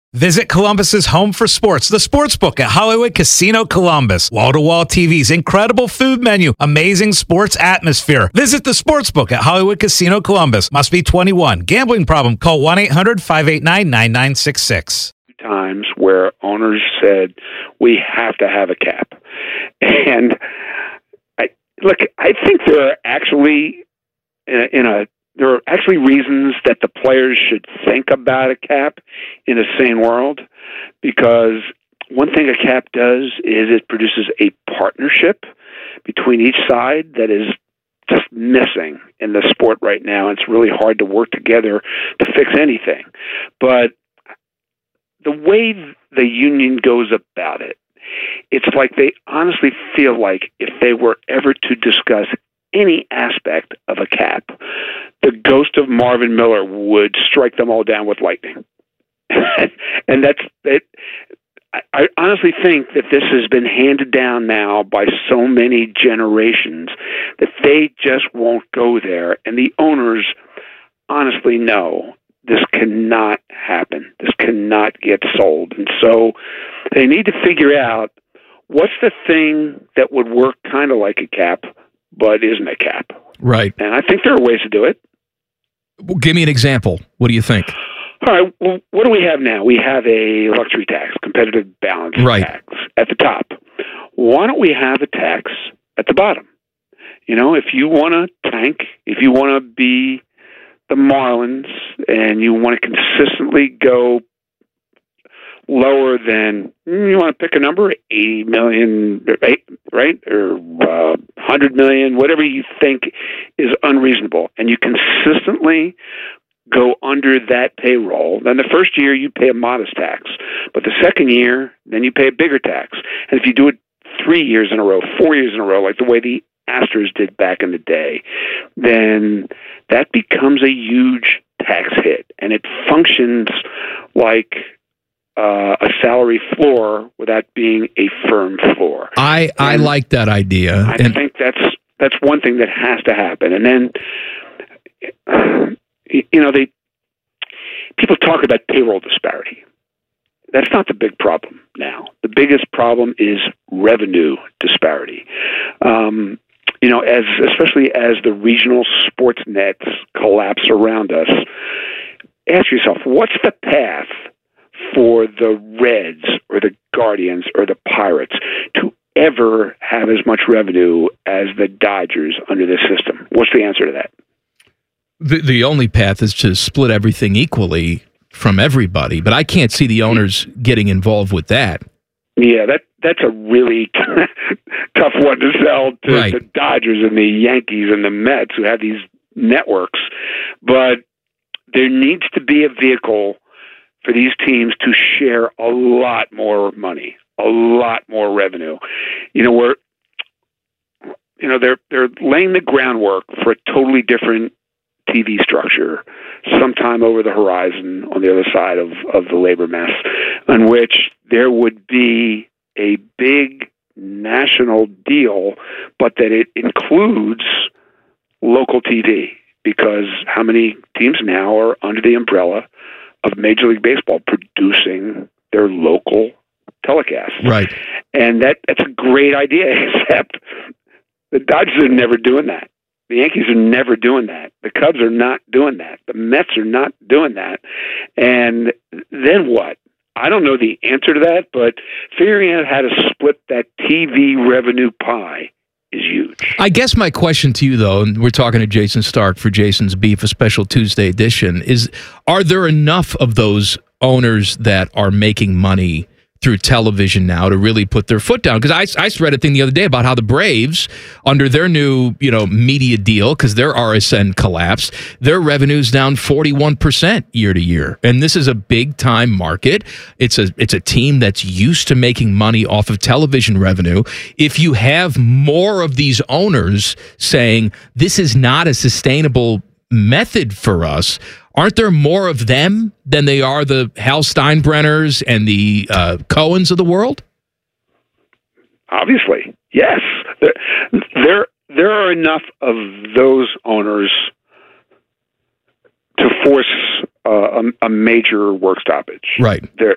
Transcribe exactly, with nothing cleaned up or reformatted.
Visit Columbus's home for sports, the Sportsbook at Hollywood Casino Columbus. Wall-to-wall T Vs, incredible food menu, amazing sports atmosphere. Visit the Sportsbook at Hollywood Casino Columbus. Must be twenty-one. Gambling problem? Call one eight hundred five eight nine nine nine six six. Times where owners said, we have to have a cap. And I, look, I think there are actually, in a, in a There are actually reasons that the players should think about a cap in a sane world, because one thing a cap does is it produces a partnership between each side that is just missing in the sport right now. It's really hard to work together to fix anything. But the way the union goes about it, it's like they honestly feel like if they were ever to discuss any aspect of a cap, the ghost of Marvin Miller would strike them all down with lightning. And that's it. I honestly think that this has been handed down now by so many generations that they just won't go there. And the owners honestly know this cannot happen. This cannot get sold. And so they need to figure out what's the thing that would work kind of like a cap, but isn't a cap. Right. And I think there are ways to do it. Well, give me an example. What do you think? All right. Well, what do we have now? We have a luxury tax, competitive balance right. tax at the top. Why don't we have a tax at the bottom? You know, if you want to tank, if you want to be the Marlins and you want to consistently go lower than, you want to pick a number, eighty million, right? Or uh, one hundred million, whatever you think is unreasonable. And you consistently go under that payroll. Then the first year you pay a modest tax. But the second year, then you pay a bigger tax. And if you do it three years in a row, four years in a row, like the way the Astros did back in the day, then that becomes a huge tax hit. And it functions like Uh, a salary floor without being a firm floor. I, I like that idea. I and think that's that's one thing that has to happen. And then, uh, you know, they people talk about payroll disparity. That's not the big problem now. The biggest problem is revenue disparity. Um, you know, as especially as the regional sports nets collapse around us, ask yourself, what's the path for the Reds or the Guardians or the Pirates to ever have as much revenue as the Dodgers under this system? What's the answer to that? The the only path is to split everything equally from everybody, but I can't see the owners getting involved with that. Yeah, that that's a really tough one to sell to right. the Dodgers and the Yankees and the Mets who have these networks. But there needs to be a vehicle for these teams to share a lot more money, a lot more revenue. You know, we're, you know, they're they're laying the groundwork for a totally different T V structure sometime over the horizon on the other side of, of the labor mess, in which there would be a big national deal, but that it includes local T V, because how many teams now are under the umbrella of Major League Baseball producing their local telecasts? Right. And that that's a great idea, except the Dodgers are never doing that. The Yankees are never doing that. The Cubs are not doing that. The Mets are not doing that. And then what? I don't know the answer to that, but figuring out how to split that T V revenue pie is huge. I guess my question to you, though, and we're talking to Jayson Stark for Jason's Beef, a special Tuesday edition, is are there enough of those owners that are making money through television now to really put their foot down? Because I, I read a thing the other day about how the Braves, under their new you know media deal, because their R S N collapsed, their revenue's down forty-one percent year to year. And this is a big-time market. It's a, it's a team that's used to making money off of television revenue. If you have more of these owners saying, this is not a sustainable method for us, aren't there more of them than they are the Hal Steinbrenners and the uh, Cohens of the world? Obviously, yes. There, there, there are enough of those owners to force uh, a, a major work stoppage. Right. There,